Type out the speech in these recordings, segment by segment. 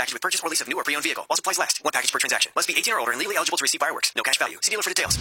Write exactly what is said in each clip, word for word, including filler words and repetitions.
package with purchase or lease of new or pre-owned vehicle while supplies last. One package per transaction. Must be eighteen or older and legally eligible to receive fireworks. No cash value. See dealer for details.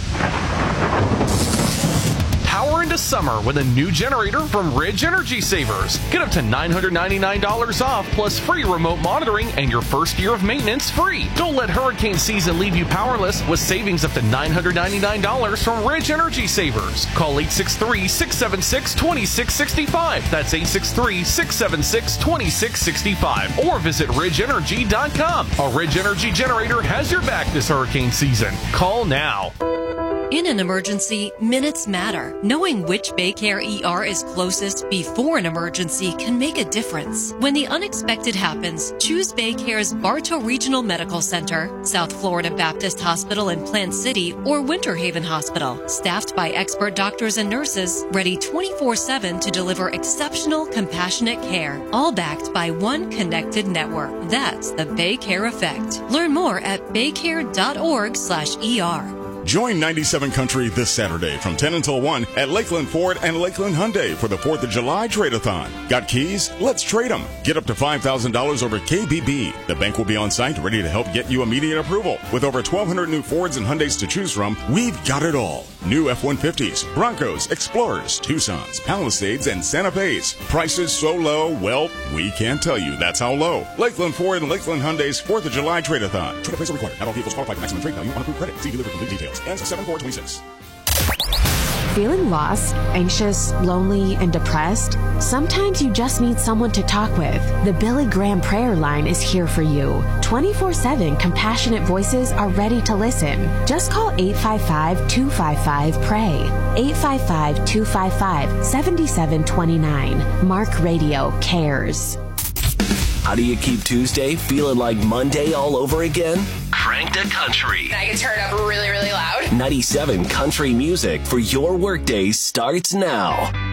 Power into summer with a new generator from Ridge Energy Savers. Get up to nine hundred ninety-nine dollars off plus free remote monitoring and your first year of maintenance free. Don't let hurricane season leave you powerless with savings up to nine hundred ninety-nine dollars from Ridge Energy Savers. Call eight six three, six seven six, two six six five. That's eight six three, six seven six, two six six five. Or visit ridge energy dot com. A Ridge Energy generator has your back this hurricane season. Call now. In an emergency, minutes matter. Knowing which Baycare E R is closest before an emergency can make a difference. When the unexpected happens, choose Baycare's Bartow Regional Medical Center, South Florida Baptist Hospital in Plant City, or Winter Haven Hospital. Staffed by expert doctors and nurses, ready twenty-four seven to deliver exceptional, compassionate care. All backed by one connected network. That's the Baycare effect. Learn more at baycare dot org slash E R. Join ninety-seven Country this Saturday from ten until one at Lakeland Ford and Lakeland Hyundai for the fourth of July Trade-a-thon. Got keys? Let's trade them. Get up to five thousand dollars over K B B. The bank will be on site ready to help get you immediate approval. With over twelve hundred new Fords and Hyundais to choose from, we've got it all. New F one fifties, Broncos, Explorers, Tucsons, Palisades, and Santa Fe's. Prices so low, well, we can't tell you that's how low. Lakeland Ford and Lakeland Hyundai's fourth of July Trade-a-thon. Trade appraisal required. Not all vehicles qualify for maximum trade value on approved credit. See dealer for complete details. Ends seven four twenty-six. Feeling lost, anxious, lonely, and depressed? Sometimes you just need someone to talk with. The Billy Graham Prayer Line is here for you. twenty-four seven compassionate voices are ready to listen. Just call eight five five, two five five, P R A Y. eight five five, two five five, seven seven two nine. Mark Radio cares. How do you keep Tuesday feeling like Monday all over again? Crank to country. I can turn it up really, really loud. ninety-seven Country music for your workday starts now.